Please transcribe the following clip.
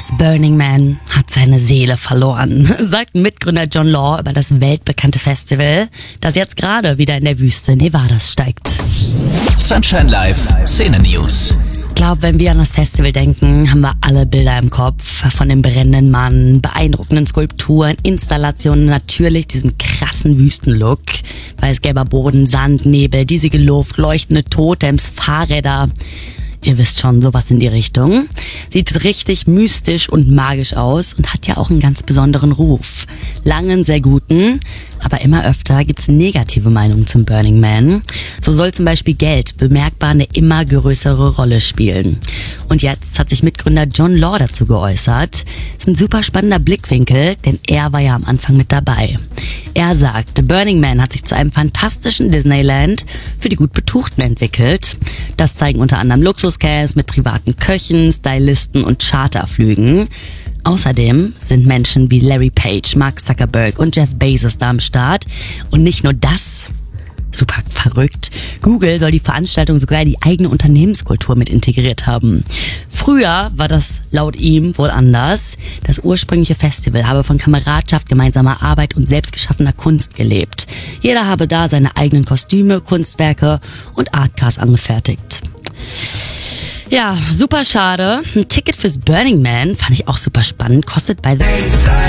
Das Burning Man hat seine Seele verloren, sagt Mitgründer John Law über das weltbekannte Festival, das jetzt gerade wieder in der Wüste Nevadas steigt. Sunshine Live Szene News. Ich glaube, wenn wir an das Festival denken, haben wir alle Bilder im Kopf. Von dem brennenden Mann, beeindruckenden Skulpturen, Installationen, natürlich diesem krassen Wüstenlook. Weißgelber Boden, Sand, Nebel, diesige Luft, leuchtende Totems, Fahrräder. Ihr wisst schon, sowas in die Richtung. Sieht richtig mystisch und magisch aus und hat ja auch einen ganz besonderen Ruf. Lange einen sehr guten, aber immer öfter gibt's negative Meinungen zum Burning Man. So soll zum Beispiel Geld bemerkbar eine immer größere Rolle spielen. Und jetzt hat sich Mitgründer John Law dazu geäußert. Ist ein super spannender Blickwinkel, denn er war ja am Anfang mit dabei. Er sagt, Burning Man hat sich zu einem fantastischen Disneyland für die gut Betuchten entwickelt. Das zeigen unter anderem Luxuscamps mit privaten Köchen, Stylisten und Charterflügen. Außerdem sind Menschen wie Larry Page, Mark Zuckerberg und Jeff Bezos da am Start. Und nicht nur das, super verrückt, Google soll die Veranstaltung sogar in die eigene Unternehmenskultur mit integriert haben. Früher war das laut ihm wohl anders. Das ursprüngliche Festival habe von Kameradschaft, gemeinsamer Arbeit und selbstgeschaffener Kunst gelebt. Jeder habe da seine eigenen Kostüme, Kunstwerke und Artcars angefertigt. Ja, super schade. Ein Ticket fürs Burning Man fand ich auch super spannend. Kostet bei